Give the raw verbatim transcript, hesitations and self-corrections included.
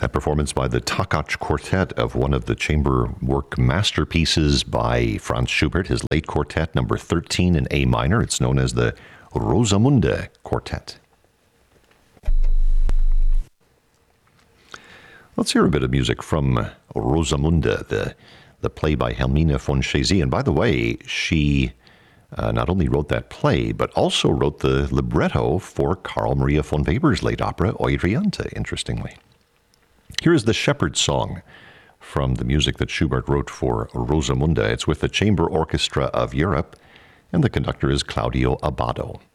That performance by the Takach Quartet of one of the chamber work masterpieces by Franz Schubert, his late quartet number thirteen in A minor. It's known as the Rosamunde Quartet. Let's hear a bit of music from Rosamunde, the, the play by Hermine von Chezy. And by the way, she uh, not only wrote that play, but also wrote the libretto for Carl Maria von Weber's late opera, Euryanthe, interestingly. Here is the Shepherd's Song from the music that Schubert wrote for Rosamunde. It's with the Chamber Orchestra of Europe, and the conductor is Claudio Abbado.